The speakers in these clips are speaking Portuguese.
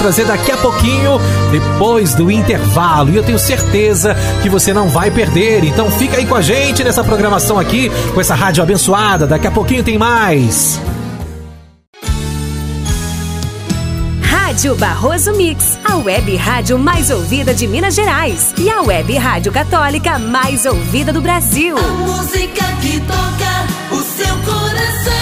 trazer daqui a pouquinho, depois do intervalo. E eu tenho certeza que você não vai perder. Então fica aí com a gente nessa programação aqui, com essa rádio abençoada. Daqui a pouquinho tem mais. Rádio Barroso Mix, a web rádio mais ouvida de Minas Gerais e a web rádio católica mais ouvida do Brasil. A música que toca o seu coração.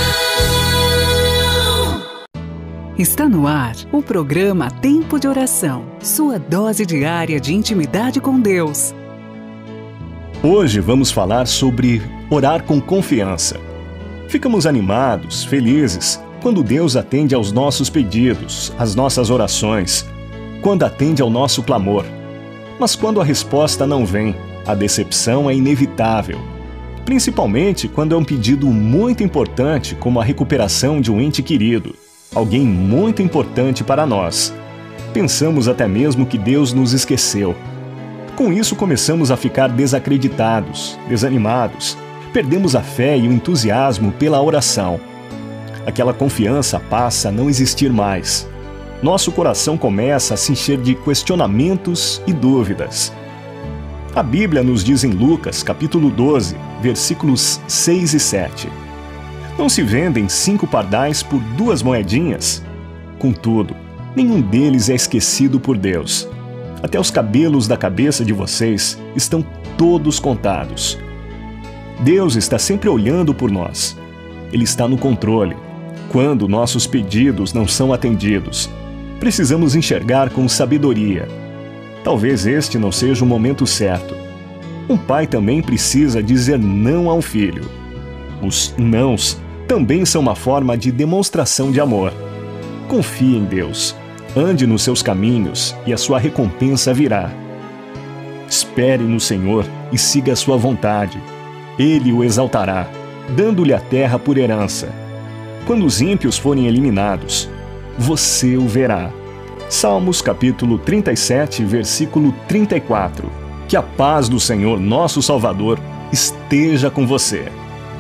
Está no ar o programa Tempo de Oração, sua dose diária de intimidade com Deus. Hoje vamos falar sobre orar com confiança. Ficamos animados, felizes, quando Deus atende aos nossos pedidos, às nossas orações, quando atende ao nosso clamor. Mas quando a resposta não vem, a decepção é inevitável. Principalmente quando é um pedido muito importante, como a recuperação de um ente querido, alguém muito importante para nós. Pensamos até mesmo que Deus nos esqueceu. Com isso começamos a ficar desacreditados, desanimados. Perdemos a fé e o entusiasmo pela oração. Aquela confiança passa a não existir mais. Nosso coração começa a se encher de questionamentos e dúvidas. A Bíblia nos diz em Lucas, capítulo 12, versículos 6 e 7. Não se vendem 5 pardais por 2 moedinhas? Contudo, nenhum deles é esquecido por Deus. Até os cabelos da cabeça de vocês estão todos contados. Deus está sempre olhando por nós. Ele está no controle. Quando nossos pedidos não são atendidos, precisamos enxergar com sabedoria. Talvez este não seja o momento certo. Um pai também precisa dizer não ao filho. Os nãos também são uma forma de demonstração de amor. Confie em Deus, ande nos seus caminhos e a sua recompensa virá. Espere no Senhor e siga a sua vontade. Ele o exaltará, dando-lhe a terra por herança. Quando os ímpios forem eliminados, você o verá. Salmos capítulo 37, versículo 34. Que a paz do Senhor, nosso Salvador, esteja com você.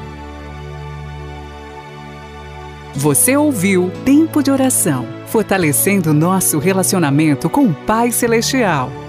Você ouviu Tempo de Oração, fortalecendo nosso relacionamento com o Pai Celestial.